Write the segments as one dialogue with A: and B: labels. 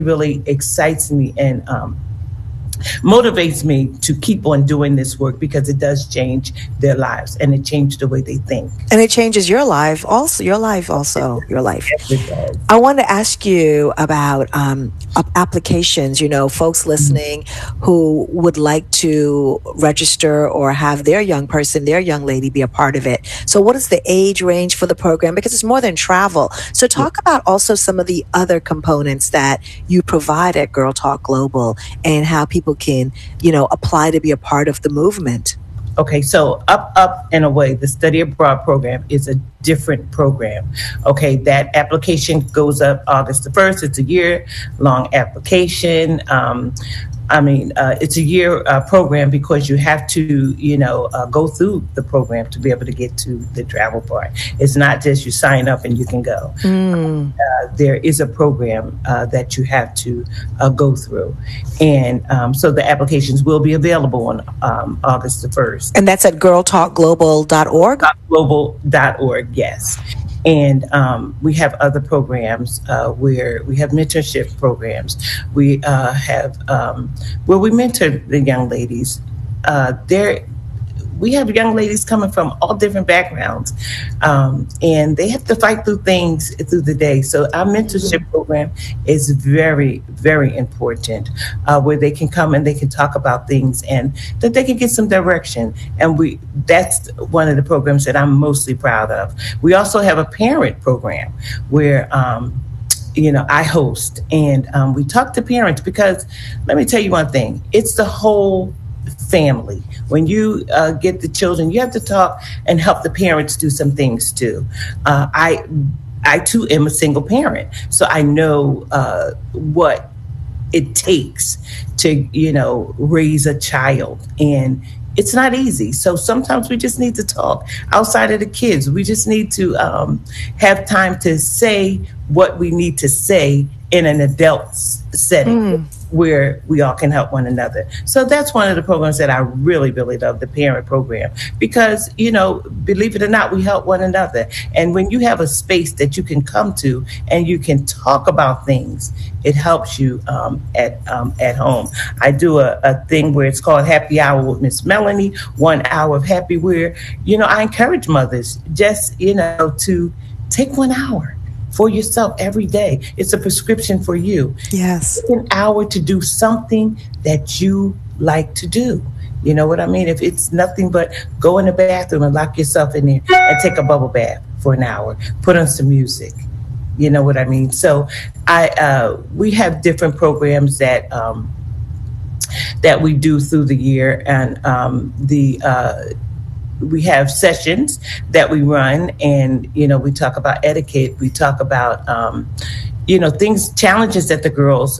A: really excites me and motivates me to keep on doing this work because it does change their lives and it changes the way they think.
B: And it changes your life also, your life also, your life.
A: Yes, it does.
B: I want to ask you about applications, folks listening who would like to register or have their young person, their young lady be a part of it. So what is the age range for the program? Because it's more than travel. So talk about also some of the other components that you provide at Girl Talk Global and how people can, apply to be a part of the movement.
A: Okay, so Up and Away, the study abroad program is a different program. Okay, that application goes up August the 1st. It's a year-long application. It's a year program because you have to, go through the program to be able to get to the travel part. It's not just you sign up and you can go. There is a program that you have to go through. And so the applications will be available on August the 1st.
B: And that's at girltalkglobal.org?
A: Global.org, yes. And we have other programs where we have mentorship programs. We have where we mentor the young ladies. We have young ladies coming from all different backgrounds, and they have to fight through things through the day. So our mentorship program is very, very important, where they can come and they can talk about things and that they can get some direction. And that's one of the programs that I'm mostly proud of. We also have a parent program where I host, and we talk to parents because let me tell you one thing, it's the whole family. When you get the children, you have to talk and help the parents do some things too. I too am a single parent, so I know what it takes to, raise a child, and it's not easy. So sometimes we just need to talk outside of the kids. We just need to have time to say what we need to say in an adult setting where we all can help one another. So that's one of the programs that I really, really love, the parent program, because, believe it or not, we help one another. And when you have a space that you can come to and you can talk about things, it helps you at home. I do a thing where it's called Happy Hour with Miss Melanie, 1 hour of happy, where, I encourage mothers just, to take 1 hour for yourself every day. It's a prescription for you.
B: Yes.
A: Take an hour to do something that you like to do. You know what I mean? If it's nothing but go in the bathroom and lock yourself in there and take a bubble bath for an hour, put on some music. You know what I mean? So we have different programs that we do through the year, and we have sessions that we run, and, we talk about etiquette. We talk about, things, challenges that the girls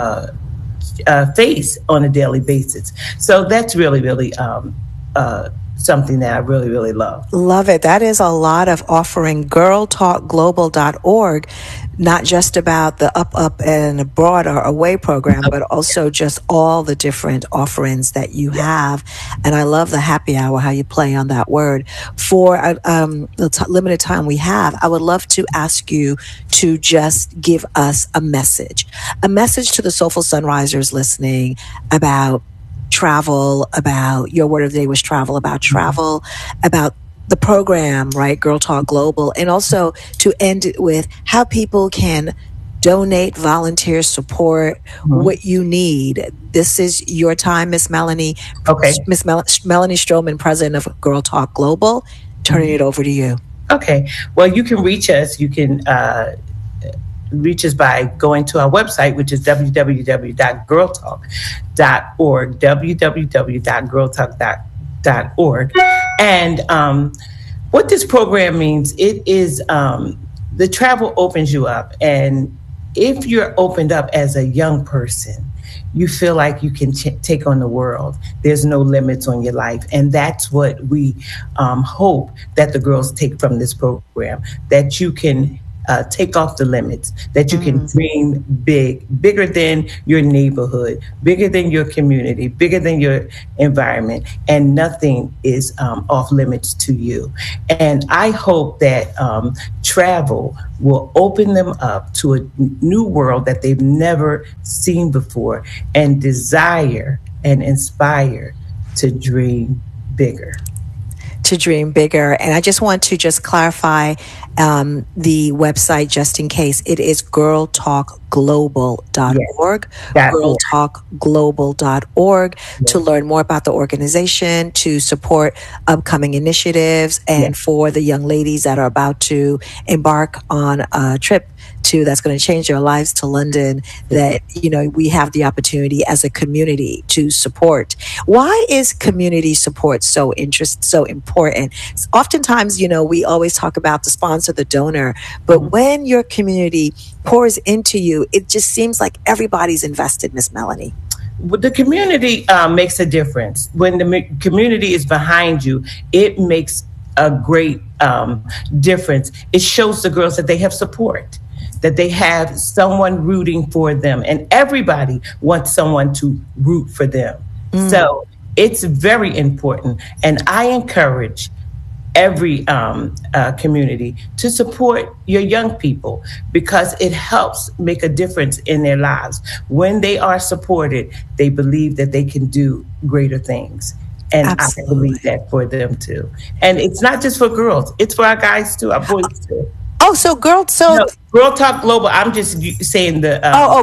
A: face on a daily basis. So that's really, really something that I really, really love.
B: Love it. That is a lot of offering. Girltalkglobal.org, not just about the Up and Abroad or Away program, but also just all the different offerings that you have. And I love the happy hour, how you play on that word. For the limited time we have, I would love to ask you to just give us a message to the Soulful Sunrisers listening about travel, about your word of the day was travel, about the program, right? Girl Talk Global. And also to end it with how people can donate, volunteer, support, what you need. This is your time, Miss Melanie.
A: Okay.
B: Miss Melanie Stroman, president of Girl Talk Global. Turning it over to you.
A: Okay. Well, you can reach us. You can reach us by going to our website, which is www.girltalk.org, www.girltalk.org. And what this program means, it is the travel opens you up. And if you're opened up as a young person, you feel like you can take on the world. There's no limits on your life. And that's what we hope that the girls take from this program, that you can take off the limits, that you can dream big, bigger than your neighborhood, bigger than your community, bigger than your environment, and nothing is off limits to you. And I hope that travel will open them up to a new world that they've never seen before, and desire and inspire to dream bigger.
B: To dream bigger. And I just want to just clarify the website just in case. It is girltalkglobal.org,
A: Yes.
B: girltalkglobal.org, to learn more about the organization, to support upcoming initiatives, and for the young ladies that are about to embark on a trip that's going to change their lives to London, that, we have the opportunity as a community to support. Why is community support so important? Oftentimes, we always talk about the sponsor, the donor, but when your community pours into you, it just seems like everybody's invested, Miss Melanie.
A: The community makes a difference. When the community is behind you, it makes a great difference. It shows the girls that they have support, that they have someone rooting for them, and everybody wants someone to root for them. So it's very important. And I encourage every community to support your young people, because it helps make a difference in their lives. When they are supported, they believe that they can do greater things. And absolutely. I believe that for them too. And it's not just for girls, it's for our guys too, our boys too.
B: Oh, so Girl
A: Talk Global. I'm just saying the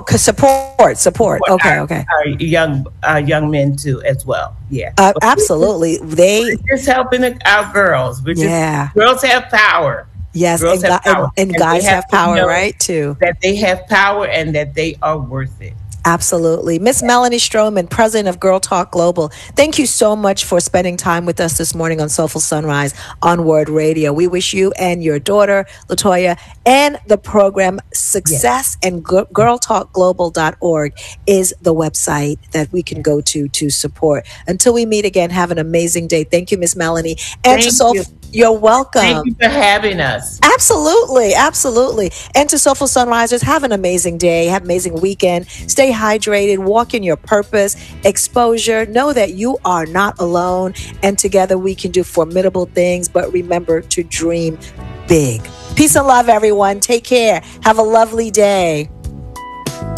B: support. Okay.
A: Our young men too as well. Yeah,
B: absolutely.
A: We're just helping our girls. Girls have power.
B: Yes, and guys have power, right? Too.
A: That they have power and that they are worth it.
B: Absolutely. Miss Melanie Stroman, president of Girl Talk Global, thank you so much for spending time with us this morning on Soulful Sunrise on Word Radio. We wish you and your daughter, LaToya, and the program success, and girltalkglobal.org is the website that we can go to support. Until we meet again, have an amazing day. Thank you, Miss Melanie. And
A: Thank you.
B: You're welcome.
A: Thank you for having us.
B: Absolutely. And to Soulful Sunrisers, have an amazing day, have an amazing weekend. Stay hydrated, walk in your purpose, exposure. Know that you are not alone, and together we can do formidable things, but remember to dream big. Peace and love, everyone. Take care. Have a lovely day.